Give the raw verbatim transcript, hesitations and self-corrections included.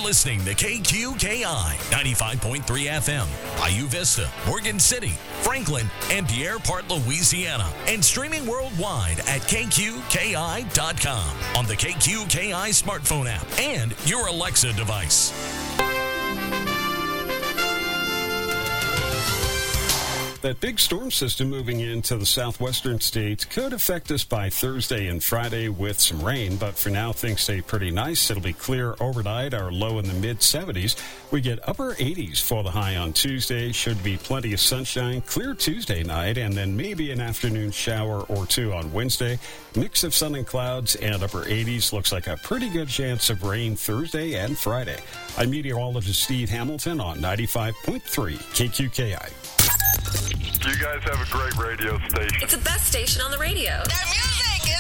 listening to K Q K I ninety-five point three F M, Bayou Vista, Morgan City, Franklin, and Pierre Part, Louisiana, and streaming worldwide at K Q K I dot com on the K Q K I smartphone app and your Alexa device. That big storm system moving into the southwestern states could affect us by Thursday and Friday with some rain, but for now things stay pretty nice. It'll be clear overnight, our low in the mid seventies. We get upper eighties for the high on Tuesday. Should be plenty of sunshine, clear Tuesday night, and then maybe an afternoon shower or two on Wednesday. Mix of sun and clouds and upper eighties. Looks like a pretty good chance of rain Thursday and Friday. I'm meteorologist Steve Hamilton on ninety-five point three K Q K I. You guys have a great radio station. It's the best station on the radio. That music!